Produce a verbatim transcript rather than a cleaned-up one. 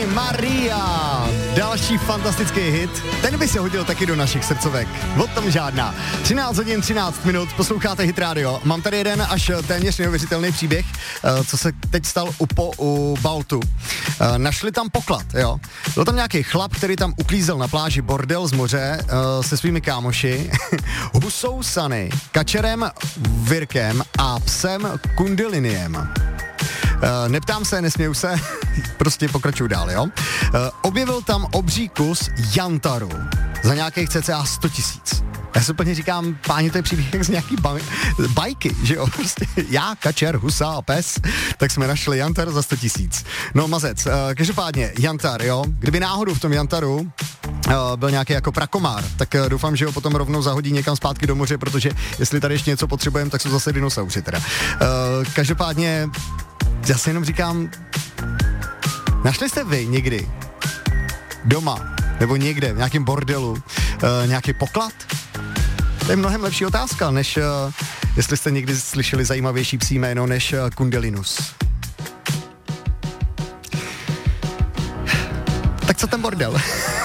Maria. Další fantastický hit. Ten by se hodil taky do našich srdcovek. O tom žádná. třináct hodin třináct minut, posloucháte Hit Radio. Mám tady jeden až téměř neuvěřitelný příběh, co se teď stal u, po, u Baltu. Našli tam poklad, jo. Byl tam nějaký chlap, který tam uklízel na pláži bordel z moře se svými kámoši. Husou Sany, kačerem Virkem a psem Kundiliniem. Uh, neptám se, nesměju se, prostě pokračuju dál, jo. Uh, objevil tam obří kus jantaru za nějakých cca sto tisíc. Já si úplně říkám, páni, to je příběh jak z nějaký ba- bajky, že jo, prostě já, kačer, husa a pes, tak jsme našli jantar za sto tisíc. No mazec, uh, každopádně, jantar, jo, kdyby náhodou v tom jantaru uh, byl nějaký jako prakomár, tak uh, doufám, že ho potom rovnou zahodí někam zpátky do moře, protože jestli tady ještě něco potřebujeme, tak jsou zase dinosauři teda. Uh, každopádně, já si jenom říkám, našli jste vy někdy doma nebo někde v nějakém bordelu uh, nějaký poklad? To je mnohem lepší otázka, než uh, jestli jste někdy slyšeli zajímavější psí jméno než uh, Kundilinus. Tak co ten bordel?